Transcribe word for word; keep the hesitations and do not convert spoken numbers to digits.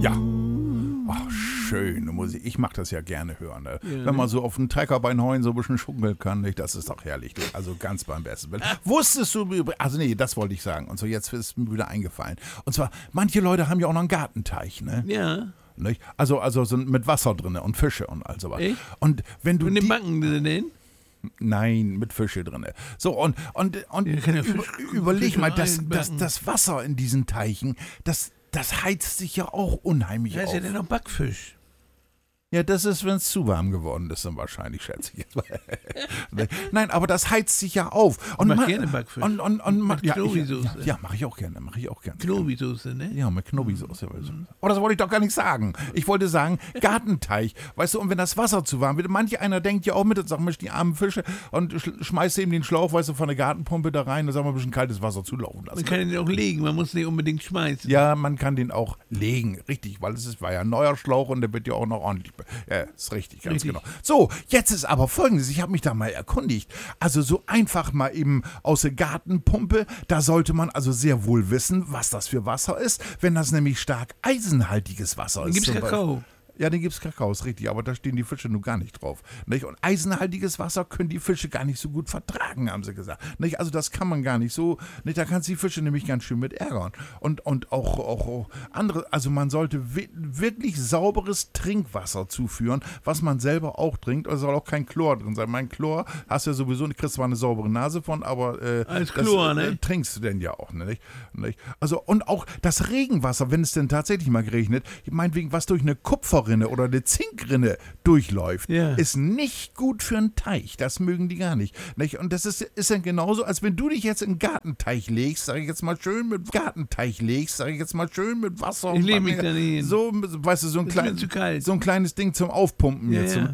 Ja. Ach, schöne Musik. Ich mag das ja gerne hören. Ne? Ja, Wenn man so auf dem Treckerbein heuen so ein bisschen schunkeln kann, nicht? Das ist doch herrlich. Du. Also ganz beim besten. Wusstest du, also nee, das wollte ich sagen. Und so jetzt ist mir wieder eingefallen. Und zwar, manche Leute haben ja auch noch einen Gartenteich, ne? Ja. Nicht? Also, also sind mit Wasser drin und Fische und all sowas. Echt? Und wenn du Und den die, Backen drin? Nein, mit Fische drin. So, und, und, und Ja, kann ja über, Fisch- überleg Fische mal, das, reinbacken. das, das Wasser in diesen Teichen, das, das heizt sich ja auch unheimlich Da ist auf. ja dann noch Backfisch. Ja, das ist, wenn es zu warm geworden ist, dann wahrscheinlich, schätze ich jetzt mal. Nein, aber das heizt sich ja auf. Und mach man- gerne Backfisch. Und, und, und, Mit ja, ich, Knobi-Soße. ja, ja mache ich auch gerne, mache ich auch gerne. Knobi-Soße, ne? Ja, mit Knobi-Soße. Aber das wollte ich doch gar nicht sagen. Ich wollte sagen, Gartenteich. Weißt du, und wenn das Wasser zu warm wird, manch einer denkt ja auch mit und sagt, Mensch, die armen Fische, und sch- schmeißt eben den Schlauch, weißt du, von der Gartenpumpe da rein und sagt mal ein bisschen kaltes Wasser zulaufen lassen. Man kann den auch legen, man muss nicht unbedingt schmeißen. Ja, man kann den auch legen, richtig, weil es ist, war ja ein neuer Schlauch und der wird ja auch noch ordentlich. be- Ja, ist richtig, ganz Richtig. genau. So, jetzt ist aber Folgendes, ich habe mich da mal erkundigt. Also so einfach mal eben aus der Gartenpumpe, da sollte man also sehr wohl wissen, was das für Wasser ist, wenn das nämlich stark eisenhaltiges Wasser Dann ist. gibt's zum Kakao. Ja, den gibt's Kakao, ist richtig, aber da stehen die Fische nun gar nicht drauf. Nicht? Und eisenhaltiges Wasser können die Fische gar nicht so gut vertragen, haben sie gesagt. Nicht? Also das kann man gar nicht so, nicht? Da kannst du die Fische nämlich ganz schön mit ärgern. Und, und auch, auch andere, also man sollte wi- wirklich sauberes Trinkwasser zuführen, was man selber auch trinkt. Es soll auch kein Chlor drin sein. Mein Chlor hast du ja sowieso, du kriegst zwar eine saubere Nase von, aber äh, Als das, Chlor, äh, ne? trinkst du denn ja auch, nicht? nicht? Also, und auch das Regenwasser, wenn es denn tatsächlich mal geregnet, meinetwegen, was durch eine Kupferrinne oder eine Zinkrinne durchläuft, Ja. ist nicht gut für einen Teich. Das mögen die gar nicht. nicht? Und das ist, ist dann genauso, als wenn du dich jetzt in einen Gartenteich legst, sage ich jetzt mal schön mit Gartenteich legst, sage ich jetzt mal schön mit Wasser. Ich und lege mich da nicht hin. So, weißt du, so ein, Das ist mir klein, zu kalt. so ein kleines Ding zum Aufpumpen Ja, jetzt. ja.